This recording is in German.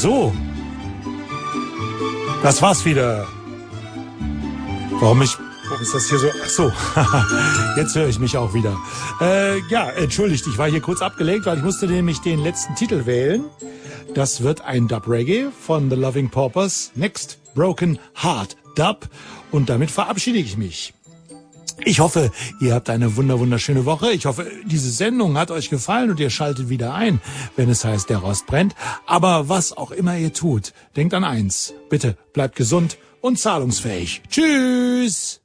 So. Das war's wieder. Warum ist das hier so? Ach so, jetzt höre ich mich auch wieder. Entschuldigt, ich war hier kurz abgelenkt, weil ich musste nämlich den letzten Titel wählen. Das wird ein Dub-Reggae von The Loving Paupers, Next Broken Heart Dub. Und damit verabschiede ich mich. Ich hoffe, ihr habt eine wunderschöne Woche. Ich hoffe, diese Sendung hat euch gefallen und ihr schaltet wieder ein, wenn es heißt, der Rost brennt. Aber was auch immer ihr tut, denkt an eins. Bitte bleibt gesund und zahlungsfähig. Tschüss!